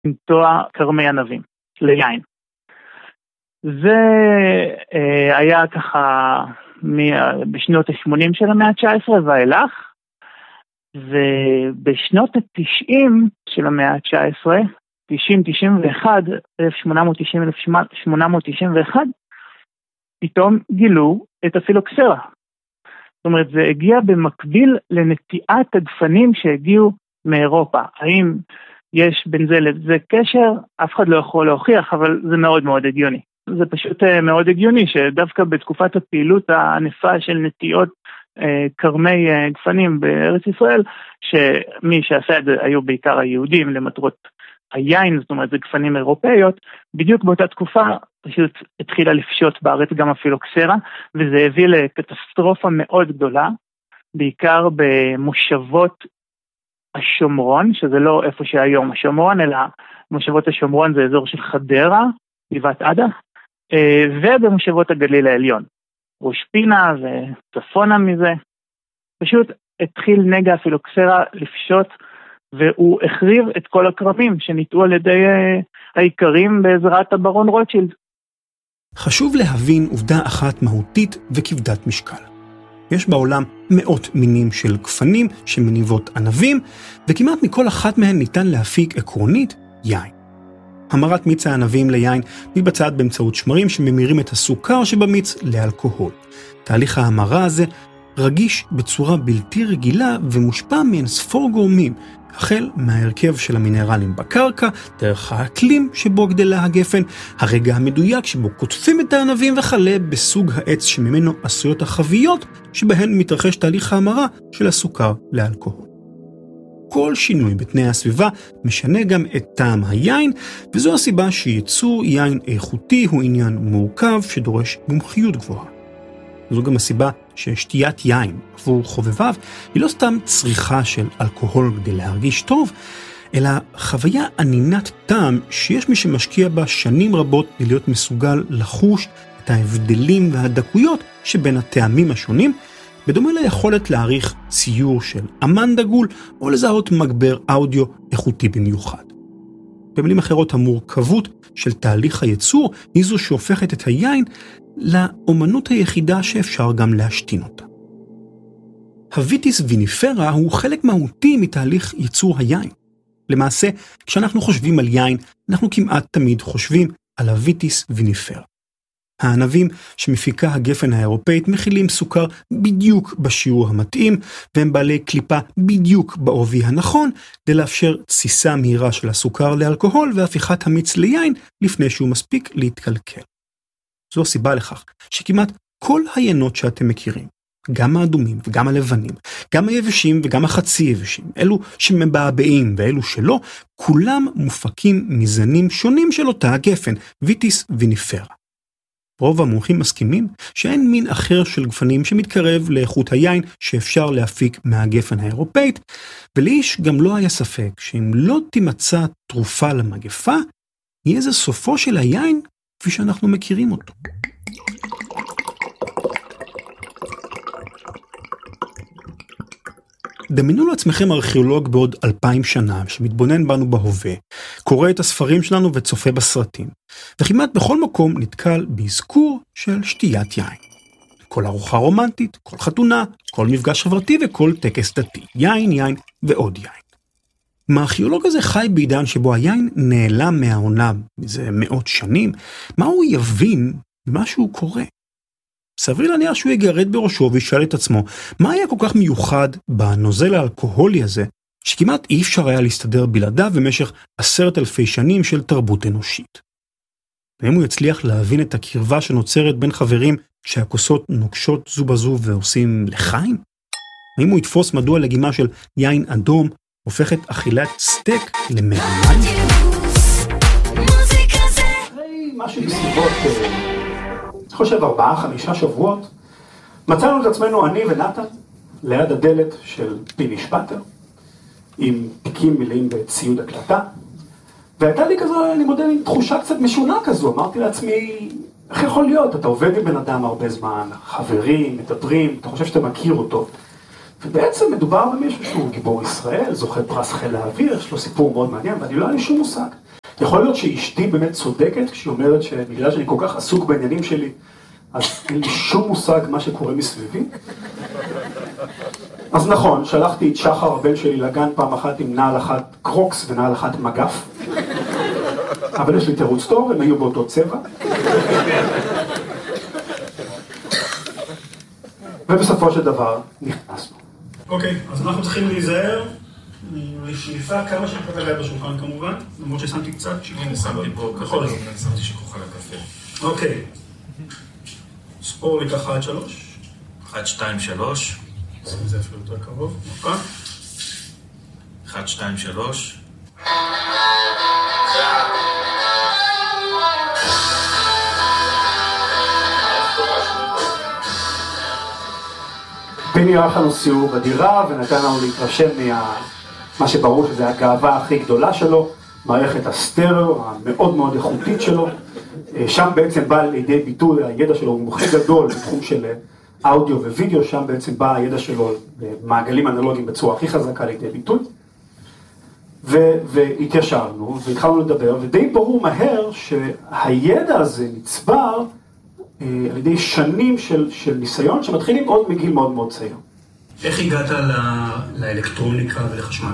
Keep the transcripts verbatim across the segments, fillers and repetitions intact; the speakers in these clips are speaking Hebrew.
לנטוע כרמי ענבים, ליין. זה אה, היה ככה מ- בשנות ה-שמונים של המאה ה-תשע עשרה ואילך, ובשנות ה-תשעים של המאה ה-תשע עשרה, תשעים תשעים ואחת, אלף שמונה מאות תשעים אלף שמונה מאות תשעים ואחת, פתאום גילו את הפילוקסרה. זאת אומרת, זה הגיע במקביל לנטיעת הגפנים שהגיעו מאירופה. האם יש בין זה לזה קשר? אף אחד לא יכול להוכיח, אבל זה מאוד מאוד הגיוני. זה פשוט מאוד הגיוני שדווקא בתקופת הפעילות הענפה של נטיעות קרמי גפנים בארץ ישראל, שמי שעשה את זה היו בעיקר היהודים למטרות היין, זאת אומרת זה גפנים אירופאיות, בדיוק באותה תקופה פשוט התחילה לפשוט בארץ גם הפילוקסרה, וזה הביא לקטסטרופה מאוד גדולה, בעיקר במושבות השומרון, שזה לא איפה שהיום השומרון, אלא מושבות השומרון זה אזור של חדרה, גבעת עדה, ובמושבות הגליל העליון, ראש פינה וצפונה מזה, פשוט התחיל נגע הפילוקסרה לפשוט, והוא החריב את כל הכרמים שניטעו על ידי העיקרים בעזרת הברון רוטשילד. חשוב להבין עובדה אחת מהותית וכבדת משקל. יש בעולם מאות מינים של גפנים שמניבות ענבים, וכמעט מכל אחת מהן ניתן להפיק עקרונית יין. המרת מיץ הענבים ליין מתבצעת באמצעות שמרים שממירים את הסוכר שבמיץ לאלכוהול. תהליך ההמרה הזה רגיש בצורה בלתי רגילה ומושפע מאין ספור גורמים, החל מההרכב של המינרלים בקרקע, דרך האקלים שבו גדלה הגפן, הרגע המדויק שבו קוטפים את הענבים וכלה בסוג העץ שממנו עשויות החביות שבהן מתרחש תהליך ההמרה של הסוכר לאלכוהול. כל שינוי בתנאי הסביבה משנה גם את טעם היין, וזו הסיבה שייצור יין איכותי הוא עניין מורכב שדורש מומחיות גבוהה. זו גם הסיבה ששתיית יין עבור חובביו היא לא סתם צריכה של אלכוהול כדי להרגיש טוב, אלא חוויה ענינת טעם שיש מי שמשקיע בה שנים רבות כדי להיות מסוגל לחוש את ההבדלים והדקויות שבין הטעמים השונים, בדומה ליכולת להעריך ציור של אמן דגול או לזהות מגבר אודיו איכותי במיוחד. במילים אחרות, המורכבות של תהליך הייצור היא זו שהופכת את היין לאומנות היחידה שאפשר גם להשתין אותה. הוויטיס ויניפרה הוא חלק מהותי מתהליך ייצור היין. למעשה, כשאנחנו חושבים על יין, אנחנו כמעט תמיד חושבים על הוויטיס ויניפרה. הענבים שמפיקה הגפן האירופאית מכילים סוכר בדיוק בשיעור המתאים, והם בעלי קליפה בדיוק בעובי הנכון, כדי לאפשר תסיסה מהירה של הסוכר לאלכוהול והפיכת המיץ ליין לפני שהוא מספיק להתקלקל. זו הסיבה לכך שכמעט כל היינות שאתם מכירים, גם האדומים וגם הלבנים, גם היבשים וגם החצי יבשים, אלו שמבעבעים ואלו שלא, כולם מופקים מזנים שונים של אותה הגפן, ויטיס ויניפרה. רוב המומחים מסכימים שאין מין אחר של גפנים שמתקרב לאיכות היין שאפשר להפיק מהגפן האירופאית, ולאיש גם לא היה ספק שאם לא תימצא תרופה למגפה, יהיה זה סופו של היין כפי שאנחנו מכירים אותו. דמיינו לעצמכם ארכיאולוג בעוד אלפיים שנה שמתבונן בנו בהווה, קורא את הספרים שלנו וצופה בסרטים, וכמעט בכל מקום נתקל באזכור של שתיית יין. כל ארוחה רומנטית, כל חתונה, כל מפגש חברתי וכל טקס דתי, יין, יין ועוד יין. אם הארכיאולוג הזה חי בעידן שבו היין נעלם מהעונה מזה מאות שנים, מה הוא יבין במה שהוא קורא? סביר להניח שהוא יגרד בראשו וישאל את עצמו, מה היה כל כך מיוחד בנוזל האלכוהולי הזה, שכמעט אי אפשר היה להסתדר בלעדיו במשך עשרת אלפי שנים של תרבות אנושית. ואם הוא יצליח להבין את הקרבה שנוצרת בין חברים שהכוסות נוקשות זו בזו ועושים לחיים? האם הוא יתפוס מדוע לגימה של יין אדום הופכת אכילת סטייק למעניין? אחרי משהו בסביבות, אני חושב ארבעה, חמישה שבועות, מצאנו את עצמנו, אני ונתן, ליד הדלת של פיני שפטר, עם תיקים מלאים בציוד הקלטה, והייתה לי כזו, אני מודה, תחושה קצת משונה כזו, אמרתי לעצמי, איך יכול להיות? אתה עובד עם בן אדם הרבה זמן, חברים, מדברים, אתה חושב שאתה מכיר אותו, ובעצם מדובר במישהו שהוא גיבור ישראל, זוכה פרס חיל האוויר, יש לו סיפור מאוד מעניין, ואני לא היה לי שום מושג. יכול להיות שאשתי באמת צודקת כשהיא אומרת שבגלל שאני כל כך עסוק בעניינים שלי, אז אין לי שום מושג מה שקורה מסביבי? אז נכון, שלחתי את שחר הבן שלי לגן פעם אחת עם נעל אחת קרוקס ונעל אחת מגף, אבל יש לי תירוץ טוב, הם היו באותו צבע. ובסופו של דבר נכנסנו. אוקיי, אז אנחנו צריכים להיזהר לשאיפה כמה שפחות לגעת בשולחן כמובן, למרות ששמתי קצת שכוח. הנה, שמתי פה ככה, שמתי שכוח על הקפה. אוקיי. ספור לי ככה עד שלוש. אחת, שתיים, שלוש. שים את זה אפילו יותר קרוב. אוקיי. אחת, שתיים, שלוש. פיני ערך לנו סיור בדירה ונתן לנו להתרשם מה שברור שזה הגאווה הכי גדולה שלו, מערכת הסטריאו המאוד מאוד איכותית שלו. שם בעצם בא לידי ביטוי הידע שלו, הוא מומחה גדול בתחום של אודיו ווידאו, שם בעצם בא הידע שלו במעגלים אנלוגיים בצורה הכי חזקה לידי ביטוי. והתיישרנו והתחלנו לדבר, ודי ברור מהר שהידע הזה נצבר על ידי שנים של, של ניסיון שמתחילים עוד מגיל מאוד מאוד צעיר. איך הגעת לאלקטרוניקה ולחשמל?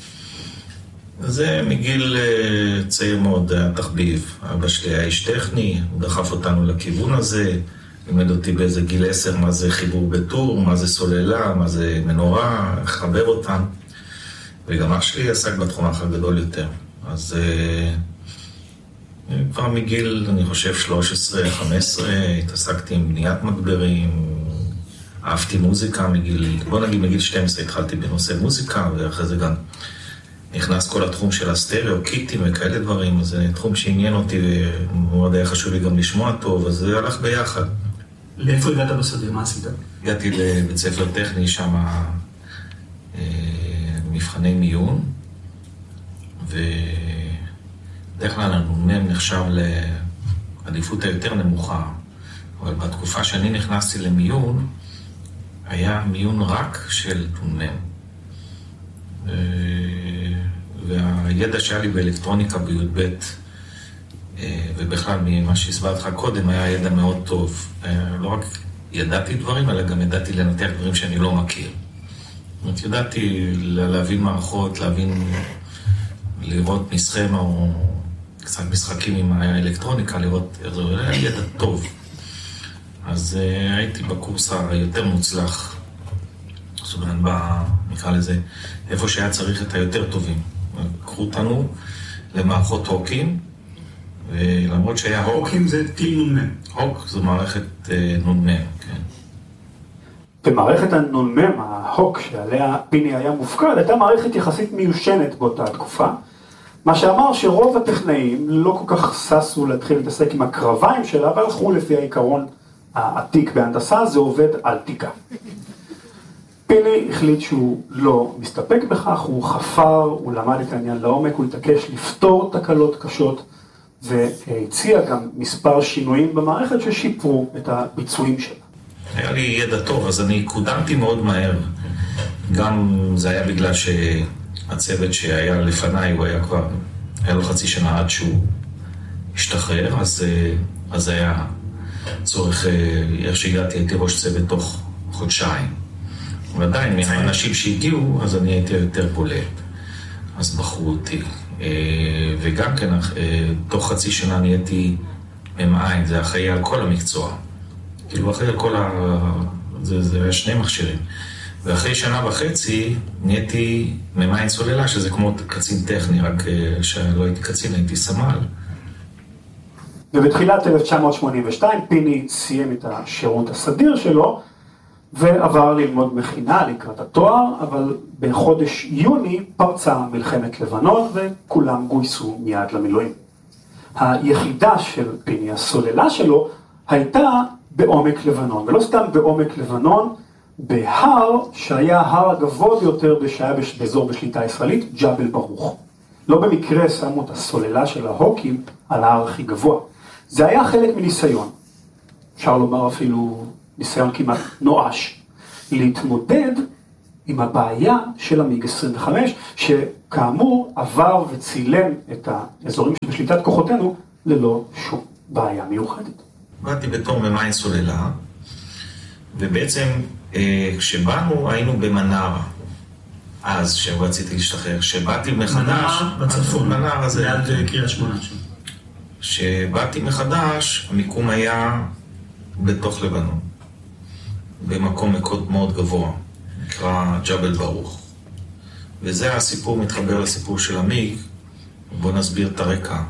זה מגיל צעיר מאוד, התחביב. אבא שלי היה איש טכני, הוא דחף אותנו לכיוון הזה, לימד אותי באיזה גיל עשר מה זה חיבור בטור, מה זה סוללה, מה זה מנורה, לחבר אותם. וגם אח שלי עסק בתחום האחר גדול יותר. אז כבר מגיל, אני חושב, שלוש עשרה חמש עשרה, התעסקתי עם בניית מגברים, אהבתי מוזיקה מגיל, בוא נגיד מגיל שתים עשרה התחלתי בנושא מוזיקה, ואחרי זה גם נכנס כל התחום של הסטריאו, קיטים וכאלה דברים, זה תחום שעניין אותי ומאוד היה חשוב לי גם לשמוע טוב, אז זה הלך ביחד. לאיפה הגעת בסדר? מה עשית? הגעתי לבית ספר טכני, שם מבחני מיון, ובדרך כלל הנ"מ נחשב לעדיפות היותר נמוכה, אבל בתקופה שאני נכנסתי למיון, היה מיון רק של נ"מ. והידע שהיה לי באלקטרוניקה בי"ב, ובכלל ממה שהסברתי לך קודם, היה ידע מאוד טוב. לא רק ידעתי דברים, אלא גם ידעתי לנתח דברים שאני לא מכיר. זאת אומרת, ידעתי להבין מערכות, להבין, לראות מסכם או קצת משחקים עם האלקטרוניקה, לראות איזה ידע טוב. אז הייתי בקורס היותר מוצלח, זאת אומרת, נקרא לזה, איפה שהיה צריך את היותר טובים. קחו אותנו למערכות הוקים, ולמרות שהיה הוק... הוקים זה טיל נ"מ. הוק זו מערכת נ"מ, כן. במערכת הנ"מ, ההוק שעליה פיני היה מופקד, הייתה מערכת יחסית מיושנת באותה תקופה, מה שאמר שרוב הטכנאים לא כל כך ססו להתחיל להתעסק עם הקרביים שלה, אבל הלכו לפי העיקרון העתיק בהנדסה, זה עובד על תיקה. פיני החליט שהוא לא מסתפק בכך, הוא חפר, הוא למד את העניין לעומק, הוא התעקש לפתור תקלות קשות, והציע גם מספר שינויים במערכת ששיפרו את הביצועים שלה. היה לי ידע טוב, אז אני קודמתי מאוד מהר. גם זה היה בגלל שהצוות שהיה לפניי, הוא היה כבר, היה לו חצי שנה עד שהוא השתחרר, אז, אז היה צורך, איך שהגעתי, הייתי ראש צוות תוך חודשיים. ועדיין, מהאנשים שהגיעו, אז אני הייתי יותר בולט. אז בחרו אותי. וגם כן, תוך חצי שנה נהייתי ממעין, זה אחראי על כל המקצוע. כאילו אחראי על כל ה... זה, זה היה שני מכשירים. ואחרי שנה וחצי נהייתי ממעין סוללה, שזה כמו קצין טכני, רק שלא הייתי קצין, הייתי סמל. ובתחילת אלף תשע מאות שמונים ושתיים פיני סיים את השירות הסדיר שלו, ועבר ללמוד מכינה לקראת התואר, אבל בחודש יוני פרצה מלחמת לבנון וכולם גויסו מיד למילואים. היחידה של פיני, הסוללה שלו, הייתה בעומק לבנון, ולא סתם בעומק לבנון, בהר שהיה ההר הגבוה ביותר שהיה באזור בשליטה ישראלית, ג'בל ברוך. לא במקרה שמו את הסוללה של ההוקים על ההר הכי גבוה. זה היה חלק מניסיון, אפשר לומר אפילו ניסיון כמעט נואש, להתמודד עם הבעיה של המיג עשרים וחמש, שכאמור עבר וצילם את האזורים שבשליטת כוחותינו ללא שום בעיה מיוחדת. באתי בתור ממיין סוללה, ובעצם כשבאנו היינו במנרה. אז שרציתי להשתחרר, שבאתי מחדש, בצפון, מנרה הזה, ליד קריית שמונה. שבאתי מחדש, המיקום היה בתוך לבנון, במקום מאוד מאוד גבוה, נקרא ג'בל ברוך. וזה הסיפור מתחבר לסיפור של המיג. בואו נסביר את הרקע.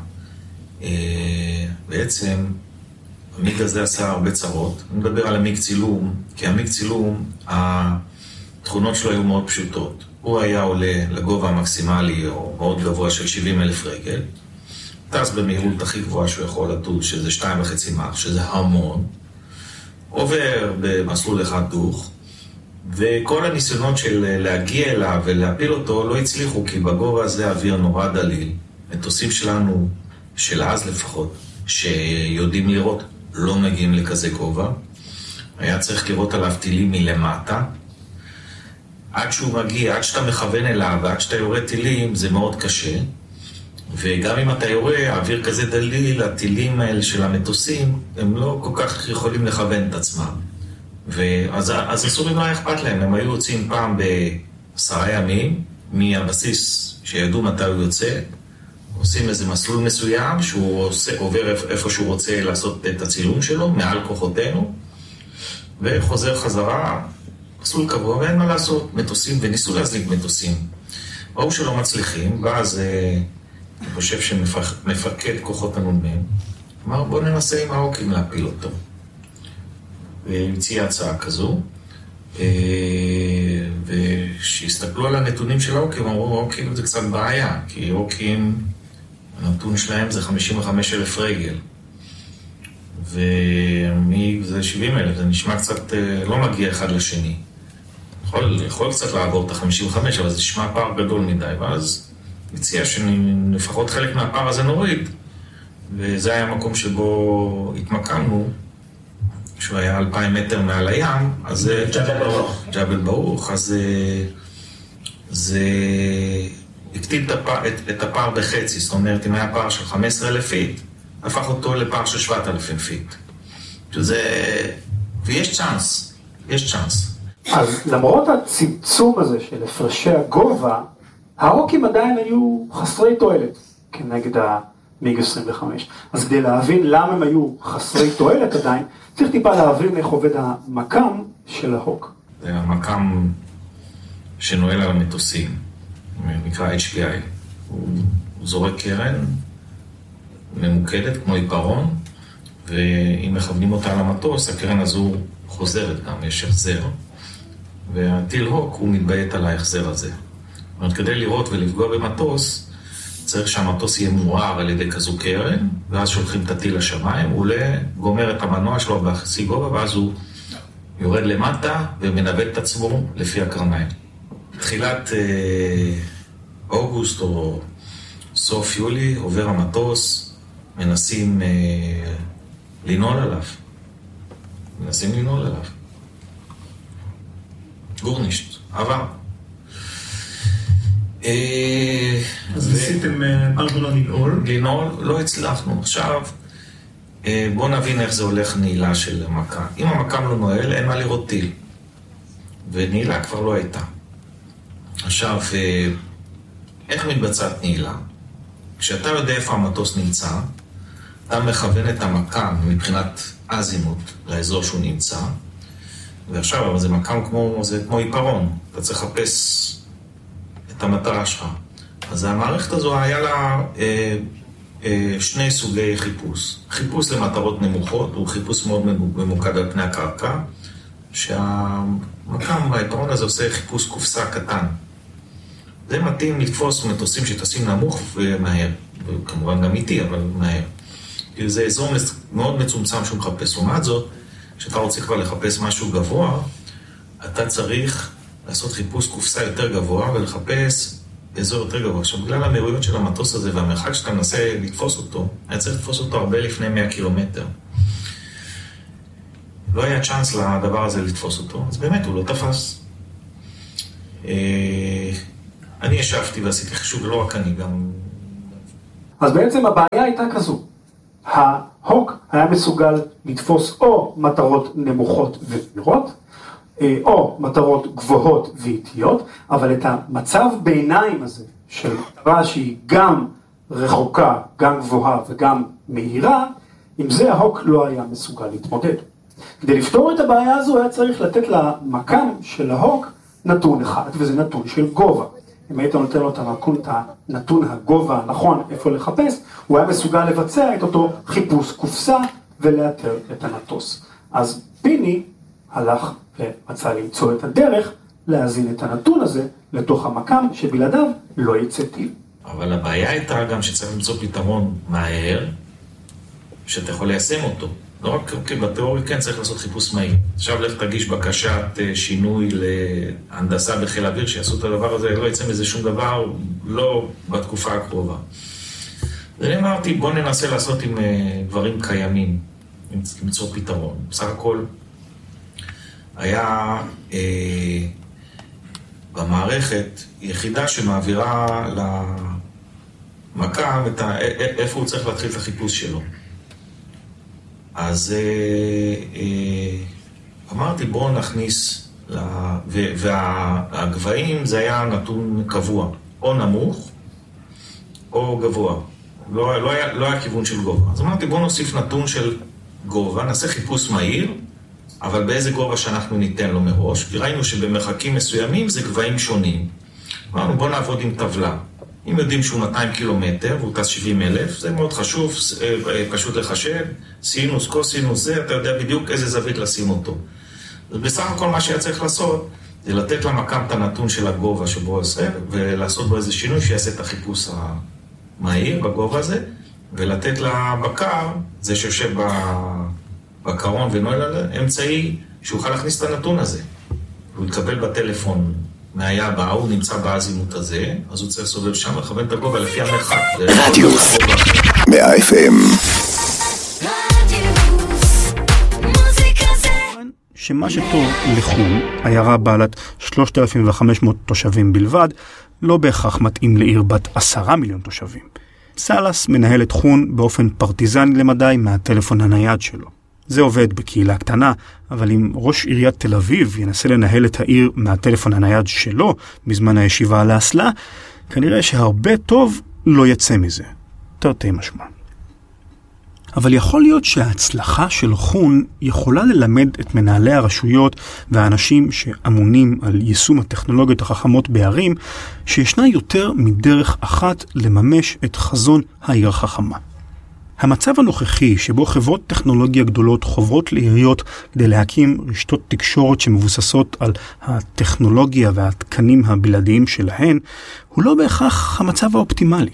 בעצם, המיג הזה עשה הרבה צרות. אני מדבר על המיג צילום, כי המיג צילום, התכונות שלו היו מאוד פשוטות. הוא היה עולה לגובה המקסימלי או מאוד גבוה של שבעים אלף רגל, טס במהירות הכי גבוהה שהוא יכול לטוס, שזה שתיים וחצי מאך, שזה המון, עובר במסלול אחד דוך, וכל הניסיונות של להגיע אליו ולהפיל אותו לא הצליחו, כי בגובה הזה האוויר נורא דליל. מטוסים שלנו, של אז לפחות, שיודעים לראות, לא מגיעים לכזה גובה. היה צריך לראות עליו טילים מלמטה. עד שהוא מגיע, עד שאתה מכוון אליו, ועד שאתה יורה טילים, זה מאוד קשה. וגם אם אתה יורה, האוויר כזה דליל, הטילים האלה של המטוסים, הם לא כל כך יכולים לכוון את עצמם. ואז, אז הסורים לא היה אכפת להם, הם היו יוצאים פעם בעשרה ימים, מהבסיס שידעו מתי הוא יוצא, עושים איזה מסלול מסוים, שהוא עושה, עובר איפה שהוא רוצה לעשות את הצילום שלו, מעל כוחותינו, וחוזר חזרה, מסלול קבוע, ואין מה לעשות, מטוסים, וניסו להזליג מטוסים. ראו שלא מצליחים, ואז אני חושב שמפקד כוחות הנ"מ, אמר בוא ננסה עם האוקים להפיל אותו. והציע הצעה כזו, ושיסתכלו על הנתונים של האוקים, אמרו האוקים זה קצת בעיה, כי האוקים, הנתון שלהם זה חמישים וחמישה אלף רגל. ומי זה שבעים אלף, זה נשמע קצת לא מגיע אחד לשני. יכול, יכול קצת לעבור את ה-חמישים וחמש, אבל זה נשמע פער גדול מדי, ואז הציע שלפחות חלק מהפער הזה נוריד. וזה היה המקום שבו התמקמנו, שהוא היה אלפיים מטר מעל הים, אז זה ג'בל ברוך. ג'בל ברוך, אז זה הקטין את הפער, את, את הפער בחצי, זאת אומרת, אם היה פער של חמישה עשר אלף פיט, הפך אותו לפער של שבעת אלפים פיט. שזה... ויש צ'אנס, יש צ'אנס. אז למרות הצמצום הזה של הפרשי הגובה, האוקים עדיין היו חסרי תועלת כנגד המיג עשרים וחמש. אז כדי להבין למה הם היו חסרי תועלת עדיין, צריך טיפה להבין איך עובד המקם של ההוק. זה המקם שנועל על המטוסים, נקרא אייץ' פי איי. הוא זורק קרן ממוקדת כמו עיפרון, ואם מכוונים אותה על המטוס, הקרן הזו חוזרת גם, יש החזר. והטיל הוק הוא מתביית על ההחזר הזה. זאת אומרת, כדי לראות ולפגוע במטוס, צריך שהמטוס יהיה מואר על ידי כזו קרן, ואז שולחים את הטיל לשמיים, הוא עולה, גומר את המנוע שלו בחצי גובה, ואז הוא יורד למטה ומנווט את עצמו לפי הקרניים. תחילת אה, אוגוסט או סוף יולי עובר המטוס, מנסים אה, לנעול עליו. מנסים לנעול עליו. גורנישט, עבר. אז ניסיתם פעם לא לנעול? לנעול, לא הצלחנו. עכשיו, בואו נבין איך זה הולך נעילה של המקם. אם המקם לא נועל, אין מה לראות טיל. ונעילה כבר לא הייתה. עכשיו, איך מתבצעת נעילה? כשאתה יודע איפה המטוס נמצא, אתה מכוון את המקם מבחינת אזימוט לאזור שהוא נמצא, ועכשיו, אבל זה מקם כמו, זה כמו עיפרון. אתה צריך לחפש את המטרה שלך. אז המערכת הזו היה לה אה, אה, שני סוגי חיפוש. חיפוש למטרות נמוכות, הוא חיפוש מאוד ממוקד על פני הקרקע, שהמקם, העיפרון הזה עושה חיפוש קופסה קטן. זה מתאים לתפוס מטוסים שטסים נמוך ומהר. וכמובן גם איטי, אבל מהר. זה אזור מאוד מצומצם שהוא מחפש. לעומת זאת, כשאתה רוצה כבר לחפש משהו גבוה, אתה צריך לעשות חיפוש קופסה יותר גבוה ולחפש אזור יותר גבוה. עכשיו, בגלל המהירויות של המטוס הזה והמרחק שאתה מנסה לתפוס אותו, היה צריך לתפוס אותו הרבה לפני מאה קילומטר. לא היה צ'אנס לדבר הזה לתפוס אותו, אז באמת הוא לא תפס. אני ישבתי ועשיתי חישוב, ולא רק אני, גם... אז בעצם הבעיה הייתה כזו. ההוק היה מסוגל לתפוס או מטרות נמוכות ומהירות, או מטרות גבוהות ואיטיות, אבל את המצב ביניים הזה, של מטרה שהיא גם רחוקה, גם גבוהה וגם מהירה, עם זה ההוק לא היה מסוגל להתמודד. כדי לפתור את הבעיה הזו היה צריך לתת למקם של ההוק נתון אחד, וזה נתון של גובה. אם היית נותן לו את הנתון, את הנתון הגובה הנכון איפה לחפש, הוא היה מסוגל לבצע את אותו חיפוש קופסה ולאתר את המטוס. אז פיני הלך ומצא למצוא את הדרך להזין את הנתון הזה לתוך המקם שבלעדיו לא יצא טיל. אבל הבעיה הייתה גם שצריך למצוא פתרון מהר, שאתה יכול ליישם אותו. לא רק כי בתיאוריה כן צריך לעשות חיפוש מהיר. עכשיו לך תגיש בקשת שינוי להנדסה בחיל האוויר, שיעשו את הדבר הזה, לא יצא מזה שום דבר, לא בתקופה הקרובה. ואני אמרתי, בוא ננסה לעשות עם דברים קיימים, למצוא פתרון. בסך הכל, היה אה, במערכת יחידה שמעבירה למקם את ה, איפה הוא צריך להתחיל את החיפוש שלו. אז אה, אה, אמרתי בואו נכניס, לה, ו, והגבהים זה היה נתון קבוע, או נמוך או גבוה, לא, לא, היה, לא היה כיוון של גובה. אז אמרתי בואו נוסיף נתון של גובה, נעשה חיפוש מהיר, אבל באיזה גובה שאנחנו ניתן לו מראש, כי ראינו שבמרחקים מסוימים זה גבהים שונים. אמרנו בואו נעבוד עם טבלה. אם יודעים שהוא מאתיים קילומטר והוא טס שבעים אלף, זה מאוד חשוב, פשוט לחשב, סינוס, קוסינוס, זה, אתה יודע בדיוק איזה זווית לשים אותו. בסך הכל מה שהיה צריך לעשות, זה לתת למקם את הנתון של הגובה שבו הוא עושה, ולעשות בו איזה שינוי שיעשה את החיפוש המהיר בגובה הזה, ולתת לבקר, זה שיושב בקרון ונועל על אמצעי, שיוכל להכניס את הנתון הזה. הוא יתקבל בטלפון מההיה הבא, הוא נמצא באזימות הזה, אז הוא צריך לסובב שם, לכוון את הגובה לפי המרחק. רדיו, מאה אף אם. שמה שטוב לחו"ל, עיירה בעלת שלושת אלפים וחמש מאות תושבים בלבד, לא בהכרח מתאים לעיר בת עשרה מיליון תושבים. סלאס מנהל את חון באופן פרטיזני למדי מהטלפון הנייד שלו. זה עובד בקהילה קטנה, אבל אם ראש עיריית תל אביב ינסה לנהל את העיר מהטלפון הנייד שלו בזמן הישיבה על האסלה, כנראה שהרבה טוב לא יצא מזה. תרתי משמע. אבל יכול להיות שההצלחה של חון יכולה ללמד את מנהלי הרשויות והאנשים שאמונים על יישום הטכנולוגיות החכמות בערים, שישנה יותר מדרך אחת לממש את חזון העיר החכמה. המצב הנוכחי שבו חברות טכנולוגיה גדולות חוברות לעיריות כדי להקים רשתות תקשורת שמבוססות על הטכנולוגיה והתקנים הבלעדיים שלהן, הוא לא בהכרח המצב האופטימלי.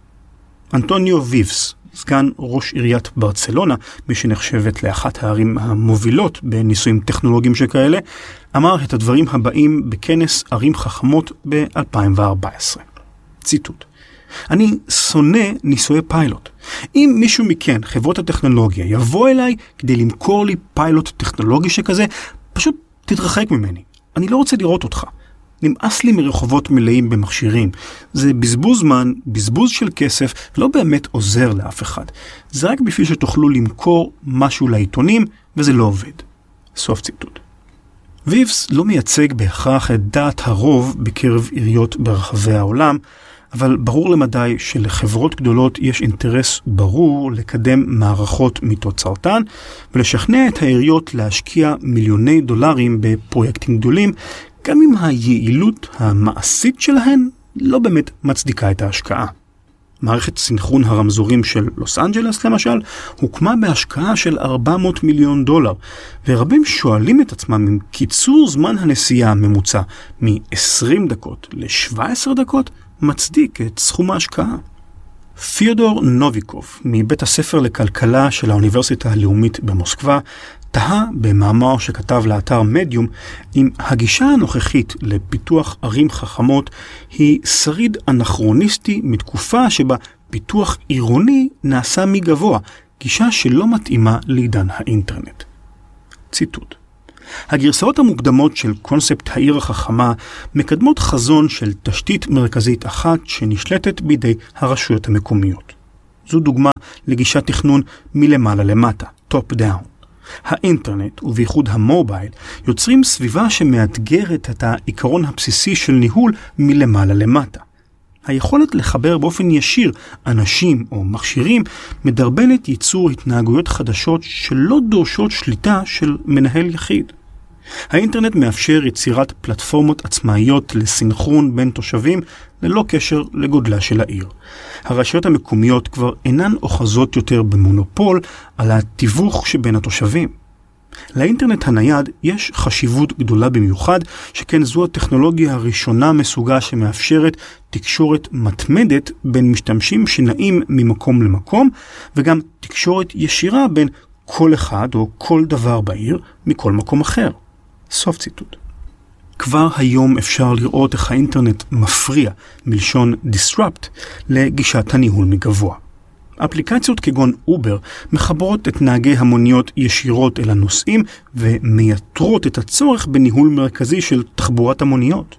אנטוניו ויבס, סגן ראש עיריית ברצלונה, מי שנחשבת לאחת הערים המובילות בניסויים טכנולוגיים שכאלה, אמר את הדברים הבאים בכנס ערים חכמות ב-אלפיים וארבע עשרה. ציטוט: אני שונא ניסויי פיילוט. אם מישהו מכן, חברות הטכנולוגיה, יבוא אליי כדי למכור לי פיילוט טכנולוגי שכזה, פשוט תתרחק ממני. אני לא רוצה לראות אותך. נמאס לי מרחובות מלאים במכשירים. זה בזבוז זמן, בזבוז של כסף, ולא באמת עוזר לאף אחד. זה רק בשביל שתוכלו למכור משהו לעיתונים, וזה לא עובד. סוף ציטוט. ויבס לא מייצג בהכרח את דעת הרוב בקרב עיריות ברחבי העולם, אבל ברור למדי שלחברות גדולות יש אינטרס ברור לקדם מערכות מתוצרתן, ולשכנע את העיריות להשקיע מיליוני דולרים בפרויקטים גדולים, גם אם היעילות המעשית שלהן לא באמת מצדיקה את ההשקעה. מערכת סינכרון הרמזורים של לוס אנג'לס למשל, הוקמה בהשקעה של ארבע מאות מיליון דולר, ורבים שואלים את עצמם אם קיצור זמן הנסיעה הממוצע מ-עשרים דקות ל-שבע עשרה דקות מצדיק את סכום ההשקעה. פיודור נוביקוב, מבית הספר לכלכלה של האוניברסיטה הלאומית במוסקבה, תהה במאמר שכתב לאתר מדיום אם הגישה הנוכחית לפיתוח ערים חכמות היא שריד אנכרוניסטי מתקופה שבה פיתוח עירוני נעשה מגבוה, גישה שלא מתאימה לעידן האינטרנט. ציטוט: הגרסאות המוקדמות של קונספט העיר החכמה מקדמות חזון של תשתית מרכזית אחת שנשלטת בידי הרשויות המקומיות. זו דוגמה לגישת תכנון מלמעלה למטה, top down. האינטרנט ובייחוד המובייל יוצרים סביבה שמאתגרת את העיקרון הבסיסי של ניהול מלמעלה למטה. היכולת לחבר באופן ישיר אנשים או מכשירים מדרבנת ייצור התנהגויות חדשות שלא דורשות שליטה של מנהל יחיד. האינטרנט מאפשר יצירת פלטפורמות עצמאיות לסינכרון בין תושבים ללא קשר לגודלה של העיר. הרשויות המקומיות כבר אינן אוחזות יותר במונופול על התיווך שבין התושבים. לאינטרנט הנייד יש חשיבות גדולה במיוחד, שכן זו הטכנולוגיה הראשונה מסוגה שמאפשרת תקשורת מתמדת בין משתמשים שנעים ממקום למקום, וגם תקשורת ישירה בין כל אחד או כל דבר בעיר מכל מקום אחר. סוף ציטוט. כבר היום אפשר לראות איך האינטרנט מפריע, מלשון disrupt, לגישת הניהול מגבוה. אפליקציות כגון אובר מחברות את נהגי המוניות ישירות אל הנוסעים ומייתרות את הצורך בניהול מרכזי של תחבורת המוניות.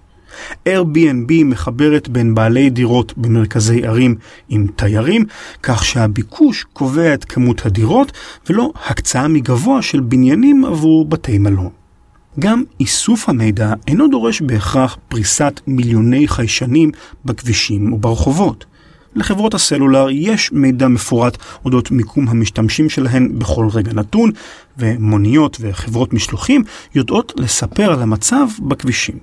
Airbnb מחברת בין בעלי דירות במרכזי ערים עם תיירים, כך שהביקוש קובע את כמות הדירות ולא הקצאה מגבוה של בניינים עבור בתי מלון. גם איסוף המידע אינו דורש בהכרח פריסת מיליוני חיישנים בכבישים וברחובות. לחברות הסלולר יש מידע מפורט אודות מיקום המשתמשים שלהן בכל רגע נתון, ומוניות וחברות משלוחים יודעות לספר על המצב בכבישים.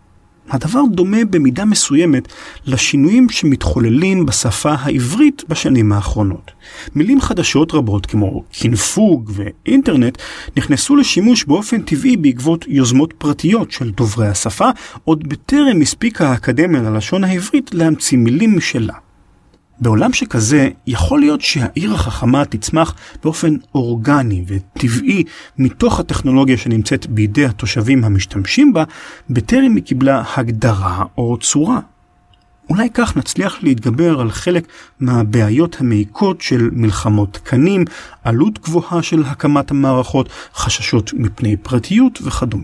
הדבר דומה במידה מסוימת לשינויים שמתחוללים בשפה העברית בשנים האחרונות. מילים חדשות רבות כמו קינפוג ואינטרנט נכנסו לשימוש באופן טבעי בעקבות יוזמות פרטיות של דוברי השפה, עוד בטרם הספיקה האקדמיה ללשון העברית להמציא מילים משלה. בעולם שכזה יכול להיות שהעיר החכמה תצמח באופן אורגני וטבעי מתוך הטכנולוגיה שנמצאת בידי התושבים המשתמשים בה, בטרם היא קיבלה הגדרה או צורה. אולי כך נצליח להתגבר על חלק מהבעיות המעיקות של מלחמות תקנים, עלות גבוהה של הקמת המערכות, חששות מפני פרטיות וכדומה.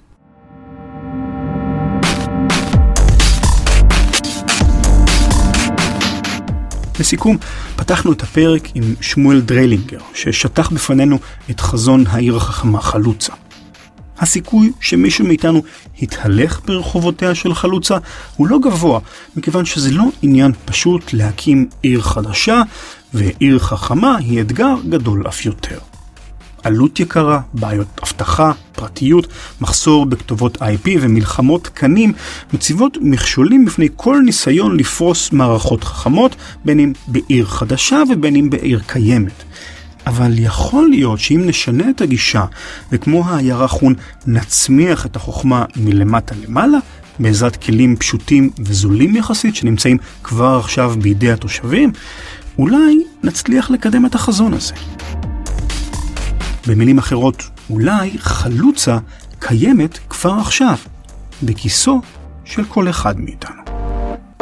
לסיכום, פתחנו את הפרק עם שמואל דריילינגר, ששטח בפנינו את חזון העיר החכמה חלוצה. הסיכוי שמישהו מאיתנו התהלך ברחובותיה של חלוצה הוא לא גבוה, מכיוון שזה לא עניין פשוט להקים עיר חדשה, ועיר חכמה היא אתגר גדול אף יותר. עלות יקרה, בעיות אבטחה, פרטיות, מחסור בכתובות איי פי ומלחמות תקנים מציבות מכשולים בפני כל ניסיון לפרוס מערכות חכמות, בין אם בעיר חדשה ובין אם בעיר קיימת. אבל יכול להיות שאם נשנה את הגישה וכמו הירחון נצמיח את החוכמה מלמטה למעלה, בעזרת כלים פשוטים וזולים יחסית שנמצאים כבר עכשיו בידי התושבים, אולי נצליח לקדם את החזון הזה. במילים אחרות, אולי חלוצה קיימת כבר עכשיו, בכיסו של כל אחד מאיתנו.